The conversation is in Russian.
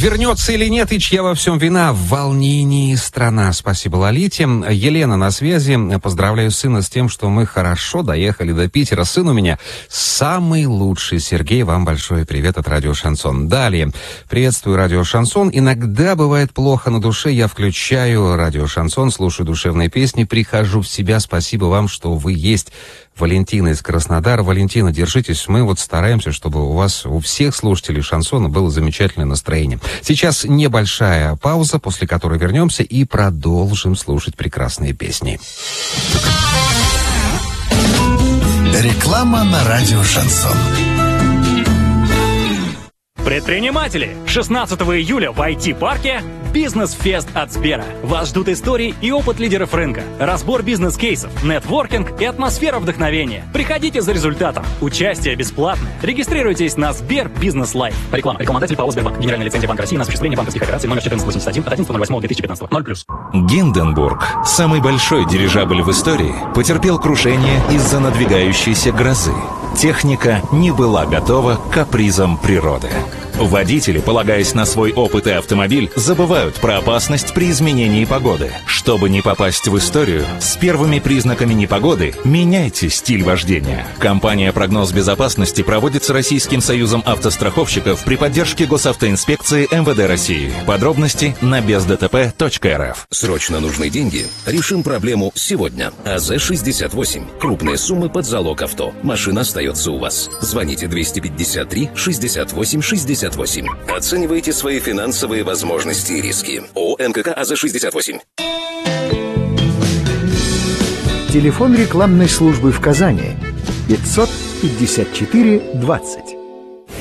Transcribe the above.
Вернется или нет, и чья во всем вина? В волнении страна. Спасибо Лолите. Елена на связи. Поздравляю сына с тем, что мы хорошо доехали до Питера. Сын у меня самый лучший. Сергей, вам большой привет от Радио Шансон. Далее. Приветствую Радио Шансон. Иногда бывает плохо на душе. Я включаю Радио Шансон, слушаю душевные песни, прихожу в себя. Спасибо вам, что вы есть. Валентина из Краснодара. Валентина, держитесь. Мы вот стараемся, чтобы у вас, у всех слушателей шансона было замечательное настроение. Сейчас небольшая пауза, после которой вернемся и продолжим слушать прекрасные песни. Реклама на радио Шансон. Предприниматели! 16 июля в IT-парке «Бизнес-фест» от Сбера. Вас ждут истории и опыт лидеров рынка, разбор бизнес-кейсов, нетворкинг и атмосфера вдохновения. Приходите за результатом. Участие бесплатное. Регистрируйтесь на Сбер Бизнес Лайф. Реклама. Рекламодатель ПАО «Сбербанк». Генеральная лицензия Банка России на осуществление банковских операций номер 1481 от 11.08.2015. 0+. Гинденбург, самый большой дирижабль в истории, потерпел крушение из-за надвигающейся грозы. Техника не была готова к капризам природы. Водители, полагаясь на свой опыт и автомобиль, забывают про опасность при изменении погоды. Чтобы не попасть в историю, с первыми признаками непогоды меняйте стиль вождения. Компания «Прогноз безопасности» проводится Российским союзом автостраховщиков при поддержке Госавтоинспекции МВД России. Подробности на бездтп.рф. Срочно нужны деньги? Решим проблему сегодня. АЗ-68. Крупные суммы под залог авто. Машина остается у вас. Звоните 253 68 68. Оценивайте свои финансовые возможности и риски. ООО НКК АЗ-68. Телефон рекламной службы в Казани 554 20.